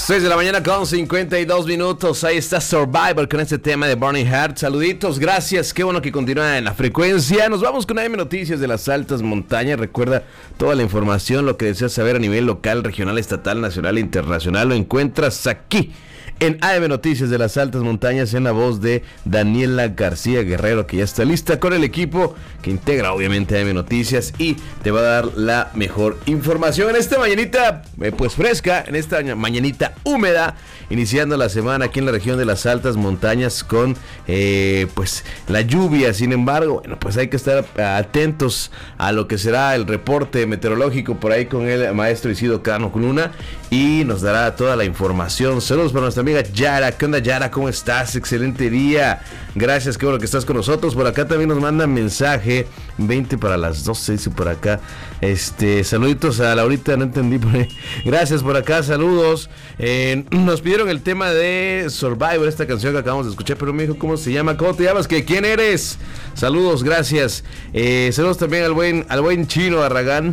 6 de la mañana con 52 minutos. Ahí está Survivor con este tema de Burning Heart. Saluditos, gracias. Qué bueno que continúa en la frecuencia. Nos vamos con AM Noticias de las altas montañas. Recuerda toda la información, lo que deseas saber a nivel local, regional, estatal, nacional e internacional. Lo encuentras aquí en AM Noticias de las altas montañas, en la voz de Daniela García Guerrero, que ya está lista con el equipo que integra obviamente AM Noticias y te va a dar la mejor información en esta mañanita pues fresca, en esta mañanita húmeda, iniciando la semana aquí en la región de las altas montañas con pues la lluvia. Sin embargo, bueno, pues hay que estar atentos a lo que será el reporte meteorológico por ahí con el maestro Isidro Cano Luna, y nos dará toda la información. Saludos para nuestra amiga Yara. ¿Qué onda, Yara? ¿Cómo estás? Excelente día. Gracias, qué bueno que estás con nosotros. Por acá también nos mandan mensaje. 20 para las 12, dice por acá. Saluditos a Laurita, no entendí por ahí. Gracias por acá, saludos. Nos pidieron el tema de Survivor, esta canción que acabamos de escuchar, pero me dijo cómo se llama. ¿Cómo te llamas? ¿Quién eres? Saludos, gracias. Saludos también al buen Chino Arragán.